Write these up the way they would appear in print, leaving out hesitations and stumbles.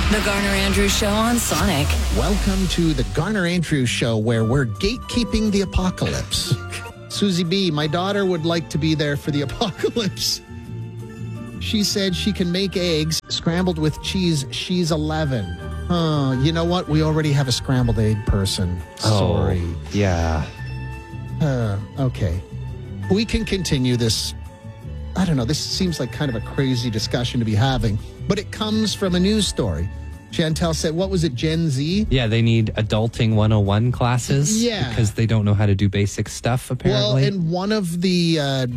The Garner Andrews Show on Sonic. Welcome to the Garner Andrews Show, where we're gatekeeping the apocalypse. Susie B., my daughter would like to be there for the apocalypse. She said she can make eggs scrambled with cheese. She's 11. You know what? We already have a scrambled egg person. Sorry. Yeah. Okay. We can continue this. I don't know. This seems like kind of a crazy discussion to be having, but it comes from a news story. Chantel said, what was it, Gen Z? Yeah, they need Adulting 101 classes. Yeah. Because they don't know how to do basic stuff, apparently. Well, and one of the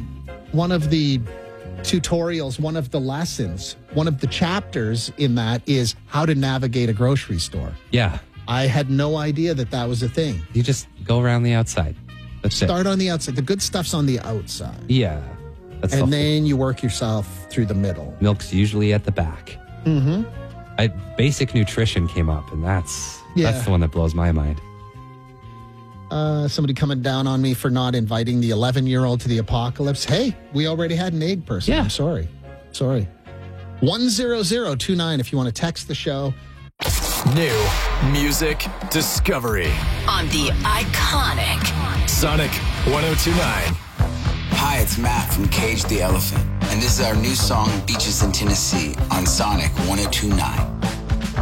tutorials, one of the lessons, one of the chapters in that is how to navigate a grocery store. Yeah. I had no idea that was a thing. You just go around the outside. That's it. Start on the outside. The good stuff's on the outside. Yeah. That's and then you work yourself through the middle. Milk's usually at the back. Mm-hmm. Basic nutrition came up, and that's the one that blows my mind. Somebody coming down on me for not inviting the 11-year-old to the apocalypse. Hey, we already had an egg person. Yeah. I'm sorry. 10029 if you want to text the show. New music discovery On the iconic Sonic 1029. Hi, it's Matt from Cage the Elephant, and this is our new song, Beaches in Tennessee, on Sonic 1029.